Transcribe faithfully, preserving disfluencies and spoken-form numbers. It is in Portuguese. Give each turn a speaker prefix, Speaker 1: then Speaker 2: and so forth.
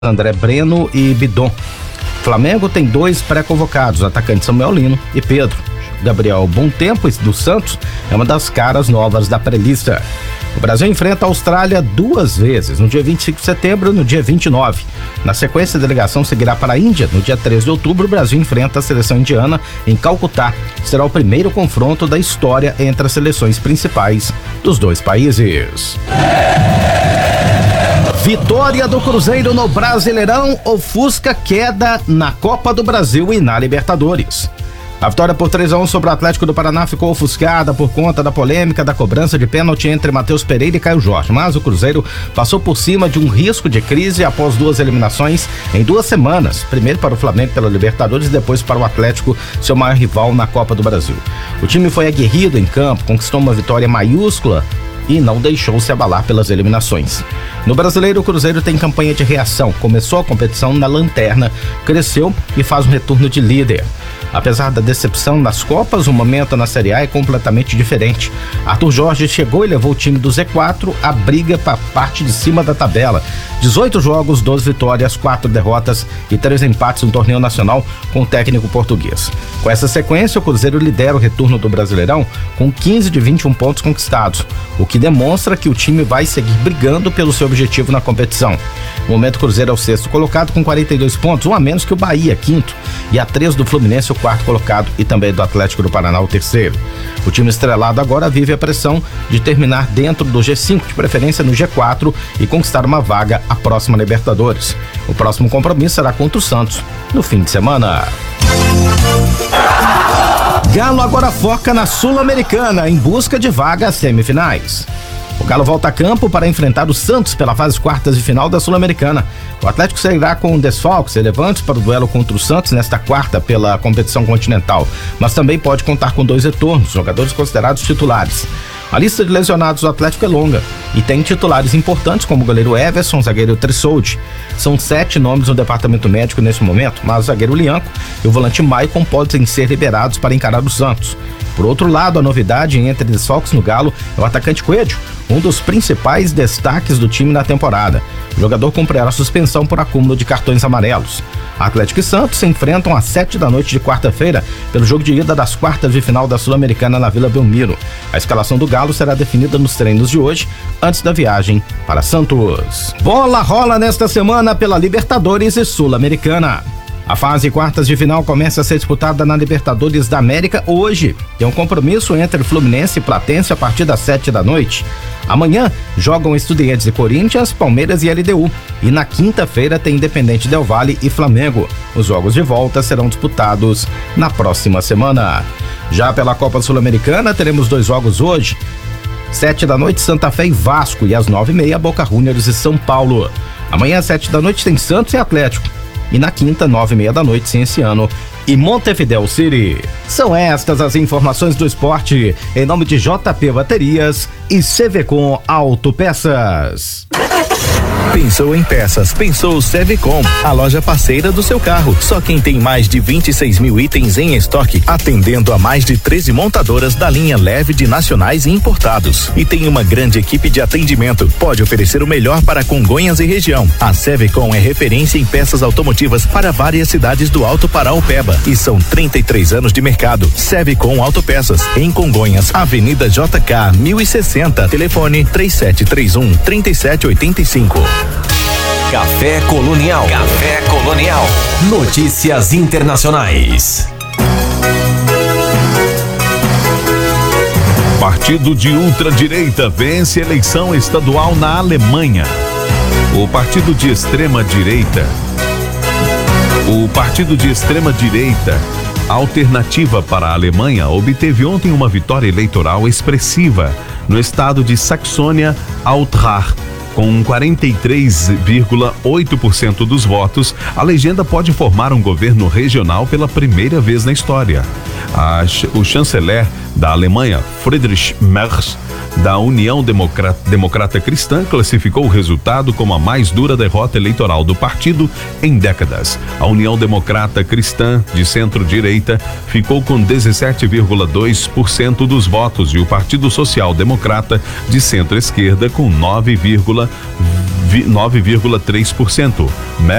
Speaker 1: André Breno e Bidon. Flamengo tem dois pré-convocados, atacante Samuel Lino e Pedro. Gabriel Bom Tempo do Santos é uma das caras novas da pré-lista. O Brasil enfrenta a Austrália duas vezes, no dia vinte e cinco de setembro e no dia vinte e nove. Na sequência, a delegação seguirá para a Índia. No dia treze de outubro, o Brasil enfrenta a seleção indiana em Calcutá. Será o primeiro confronto da história entre as seleções principais dos dois países. Vitória do Cruzeiro no Brasileirão ofusca queda na Copa do Brasil e na Libertadores. A vitória por três a um sobre o Atlético do Paraná ficou ofuscada por conta da polêmica da cobrança de pênalti entre Matheus Pereira e Caio Jorge, mas o Cruzeiro passou por cima de um risco de crise após duas eliminações em duas semanas, primeiro para o Flamengo pela Libertadores e depois para o Atlético, seu maior rival na Copa do Brasil. O time foi aguerrido em campo, conquistou uma vitória maiúscula e não deixou se abalar pelas eliminações. No Brasileiro, o Cruzeiro tem campanha de reação, começou a competição na lanterna, cresceu e faz um retorno de líder. Apesar da decepção nas Copas, o momento na Série A é completamente diferente. Arthur Jorge chegou e levou o time do Z quatro à briga para a parte de cima da tabela. dezoito jogos, doze vitórias, quatro derrotas e três empates no torneio nacional com o técnico português. Com essa sequência, o Cruzeiro lidera o retorno do Brasileirão com quinze de vinte e um pontos conquistados, o que demonstra que o time vai seguir brigando pelo seu objetivo na competição. No momento, o Cruzeiro é o sexto colocado com quarenta e dois pontos, um a menos que o Bahia, quinto, e a três do Fluminense, o quarto colocado, e também do Atlético do Paraná, o terceiro. O time estrelado agora vive a pressão de terminar dentro do G cinco, de preferência no G quatro, e conquistar uma vaga à próxima Libertadores. O próximo compromisso será contra o Santos no fim de semana. Galo agora foca na Sul-Americana em busca de vaga às semifinais. O Galo volta a campo para enfrentar o Santos pela fase quartas de final da Sul-Americana. O Atlético sairá com desfalques relevantes para o duelo contra o Santos nesta quarta pela competição continental, mas também pode contar com dois retornos, jogadores considerados titulares. A lista de lesionados do Atlético é longa e tem titulares importantes como o goleiro Everson, o zagueiro Trissoldi. São sete nomes no departamento médico nesse momento, mas o zagueiro Lianco e o volante Maicon podem ser liberados para encarar o Santos. Por outro lado, a novidade entre desfalques no Galo é o atacante Coelho, um dos principais destaques do time na temporada. O jogador cumprirá suspensão por acúmulo de cartões amarelos. Atlético e Santos se enfrentam às sete da noite de quarta-feira pelo jogo de ida das quartas de final da Sul-Americana na Vila Belmiro. A escalação do Galo será definida nos treinos de hoje, antes da viagem para Santos. Bola rola nesta semana pela Libertadores e Sul-Americana. A fase quartas de final começa a ser disputada na Libertadores da América hoje. Tem um compromisso entre Fluminense e Platense a partir das sete da noite. Amanhã jogam Estudiantes e Corinthians, Palmeiras e L D U. E na quinta-feira tem Independente Del Valle e Flamengo. Os jogos de volta serão disputados na próxima semana. Já pela Copa Sul-Americana teremos dois jogos hoje. Sete da noite, Santa Fé e Vasco, e às nove e meia, Boca Juniors e São Paulo. Amanhã às sete da noite tem Santos e Atlético. E na quinta, nove e meia da noite, Cienciano e Montevidéu City. São estas as informações do esporte, em nome de J P Baterias e Sevecom Autopeças.
Speaker 2: Pensou em peças, pensou Sevecom, a loja parceira do seu carro. Só quem tem mais de vinte e seis mil itens em estoque, atendendo a mais de treze montadoras da linha leve de nacionais e importados. E tem uma grande equipe de atendimento. Pode oferecer o melhor para Congonhas e região. A Sevecom é referência em peças automotivas para várias cidades do Alto Paraopeba. E são trinta e três anos de mercado. Sevecom Autopeças, em Congonhas, Avenida J K mil e sessenta, telefone três sete três um, três sete oito cinco.
Speaker 3: Café Colonial. Café Colonial. Notícias internacionais.
Speaker 4: Partido de ultradireita vence eleição estadual na Alemanha. O partido de extrema direita O partido de extrema direita Alternativa para a Alemanha obteve ontem uma vitória eleitoral expressiva no estado de Saxônia-Anhalt. Com quarenta e três vírgula oito por cento dos votos, a legenda pode formar um governo regional pela primeira vez na história. A, o chanceler da Alemanha, Friedrich Merz, da União Democrata, Democrata Cristã, classificou o resultado como a mais dura derrota eleitoral do partido em décadas. A União Democrata Cristã, de centro-direita, ficou com dezessete vírgula dois por cento dos votos e o Partido Social Democrata, de centro-esquerda, com nove vírgula nove vírgula três por cento.